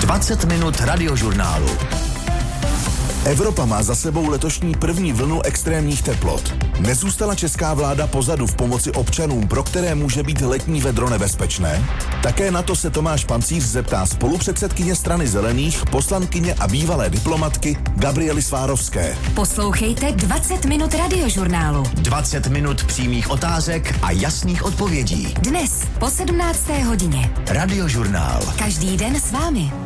20 minut radiožurnálu. Evropa má za sebou letošní první vlnu extrémních teplot. Nezůstala česká vláda pozadu v pomoci občanům, pro které může být letní vedro nebezpečné? Také na to se Tomáš Pancíř zeptá spolupředsedkyně Strany zelených, poslankyně a bývalé diplomatky Gabriely Svárovské. Poslouchejte 20 minut radiožurnálu. 20 minut přímých otázek a jasných odpovědí. Dnes po 17. hodině. Radiožurnál. Každý den s vámi.